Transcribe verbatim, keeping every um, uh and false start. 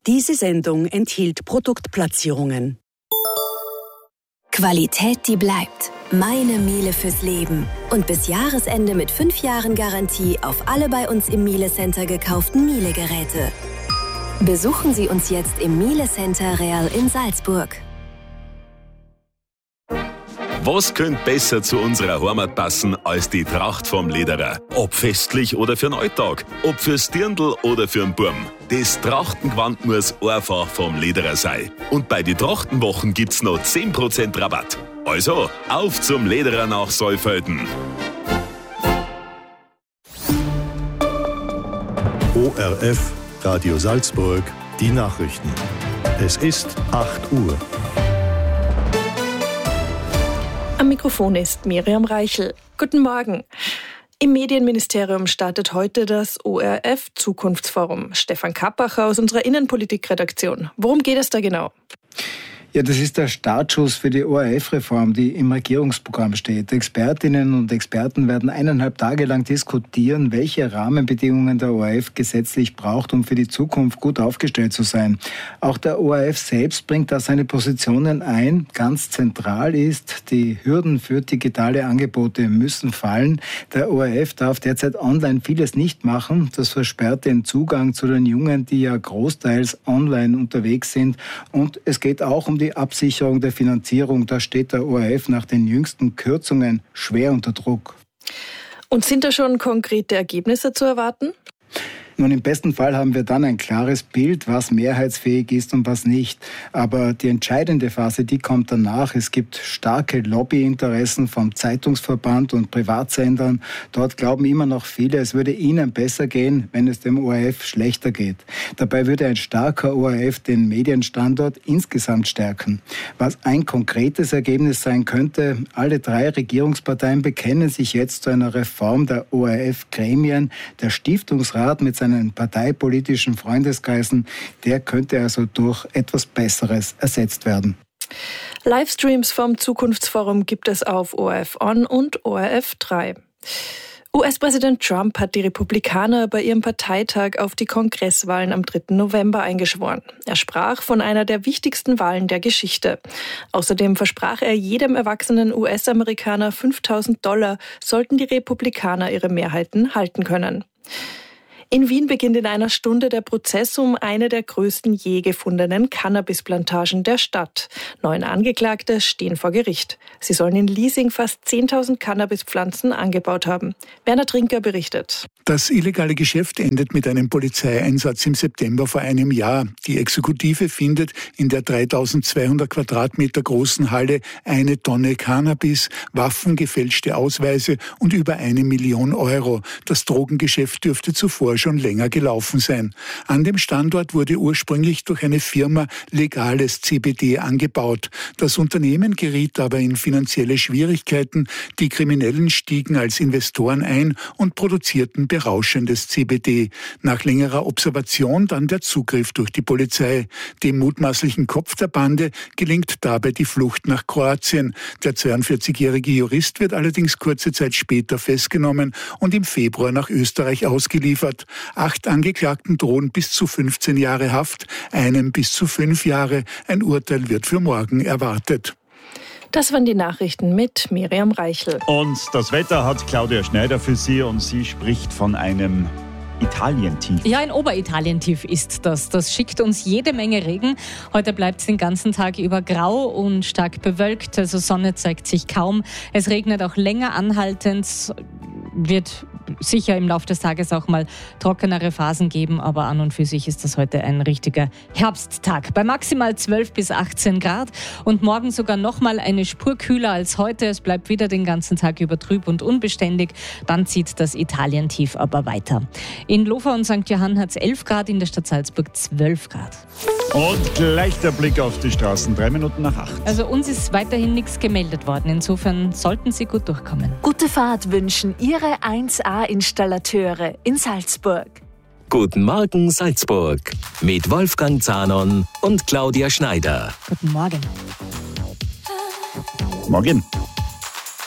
Diese Sendung enthielt Produktplatzierungen. Qualität, die bleibt. Meine Miele fürs Leben. Und bis Jahresende mit fünf Jahren Garantie auf alle bei uns im Miele Center gekauften Miele-Geräte. Besuchen Sie uns jetzt im Miele Center Real in Salzburg. Was könnte besser zu unserer Heimat passen als die Tracht vom Lederer? Ob festlich oder für den Alltag, ob fürs Dirndl oder für'n Burm. Das Trachtengewand muss einfach vom Lederer sein. Und bei den Trachtenwochen gibt's noch zehn Prozent Rabatt. Also, auf zum Lederer nach Saalfelden. O R F, Radio Salzburg, die Nachrichten. Es ist acht Uhr. Am Mikrofon ist Miriam Reichel. Guten Morgen. Im Medienministerium startet heute das O R F-Zukunftsforum. Stefan Kappacher aus unserer Innenpolitikredaktion. Worum geht es da genau? Ja, das ist der Startschuss für die O R F-Reform, die im Regierungsprogramm steht. Expertinnen und Experten werden eineinhalb Tage lang diskutieren, welche Rahmenbedingungen der O R F gesetzlich braucht, um für die Zukunft gut aufgestellt zu sein. Auch der O R F selbst bringt da seine Positionen ein. Ganz zentral ist, die Hürden für digitale Angebote müssen fallen. Der O R F darf derzeit online vieles nicht machen. Das versperrt den Zugang zu den Jungen, die ja großteils online unterwegs sind. Und es geht auch um die Die Absicherung der Finanzierung, da steht der O R F nach den jüngsten Kürzungen schwer unter Druck. Und sind da schon konkrete Ergebnisse zu erwarten? Nun, im besten Fall haben wir dann ein klares Bild, was mehrheitsfähig ist und was nicht. Aber die entscheidende Phase, die kommt danach. Es gibt starke Lobbyinteressen vom Zeitungsverband und Privatsendern. Dort glauben immer noch viele, es würde ihnen besser gehen, wenn es dem O R F schlechter geht. Dabei würde ein starker O R F den Medienstandort insgesamt stärken. Was ein konkretes Ergebnis sein könnte, alle drei Regierungsparteien bekennen sich jetzt zu einer Reform der O R F-Gremien. Der Stiftungsrat mit seinen parteipolitischen Freundeskreisen, der könnte also durch etwas Besseres ersetzt werden. Livestreams vom Zukunftsforum gibt es auf O R F On und O R F drei. U S-Präsident Trump hat die Republikaner bei ihrem Parteitag auf die Kongresswahlen am dritten November eingeschworen. Er sprach von einer der wichtigsten Wahlen der Geschichte. Außerdem versprach er jedem erwachsenen U S-Amerikaner fünftausend Dollar, sollten die Republikaner ihre Mehrheiten halten können. In Wien beginnt in einer Stunde der Prozess um eine der größten je gefundenen Cannabisplantagen der Stadt. Neun Angeklagte stehen vor Gericht. Sie sollen in Liesing fast zehntausend Cannabispflanzen angebaut haben. Werner Trinker berichtet. Das illegale Geschäft endet mit einem Polizeieinsatz im September vor einem Jahr. Die Exekutive findet in der dreitausendzweihundert Quadratmeter großen Halle eine Tonne Cannabis, Waffen, gefälschte Ausweise und über eine Million Euro. Das Drogengeschäft dürfte zuvor schon länger gelaufen sein. An dem Standort wurde ursprünglich durch eine Firma legales C B D angebaut. Das Unternehmen geriet aber in finanzielle Schwierigkeiten. Die Kriminellen stiegen als Investoren ein und produzierten berauschendes C B D. Nach längerer Observation dann der Zugriff durch die Polizei. Dem mutmaßlichen Kopf der Bande gelingt dabei die Flucht nach Kroatien. Der zweiundvierzigjährige Jurist wird allerdings kurze Zeit später festgenommen und im Februar nach Österreich ausgeliefert. Acht Angeklagten drohen bis zu fünfzehn Jahre Haft, einem bis zu fünf Jahre. Ein Urteil wird für morgen erwartet. Das waren die Nachrichten mit Miriam Reichel. Und das Wetter hat Claudia Schneider für Sie und sie spricht von einem Italientief. Ja, ein Oberitalientief ist das. Das schickt uns jede Menge Regen. Heute bleibt es den ganzen Tag über grau und stark bewölkt. Also Sonne zeigt sich kaum. Es regnet auch länger anhaltend. Wird sicher im Laufe des Tages auch mal trockenere Phasen geben, aber an und für sich ist das heute ein richtiger Herbsttag. Bei maximal zwölf bis achtzehn Grad und morgen sogar noch mal eine Spur kühler als heute. Es bleibt wieder den ganzen Tag über trüb und unbeständig. Dann zieht das Italientief aber weiter. In Lofa und Sankt Johann hat es elf Grad, in der Stadt Salzburg zwölf Grad. Und gleich der Blick auf die Straßen, drei Minuten nach acht. Also uns ist weiterhin nichts gemeldet worden. Insofern sollten Sie gut durchkommen. Gute Fahrt wünschen Ihre eins A-Installateure in Salzburg. Guten Morgen Salzburg mit Wolfgang Zahnon und Claudia Schneider. Guten Morgen. Morgen.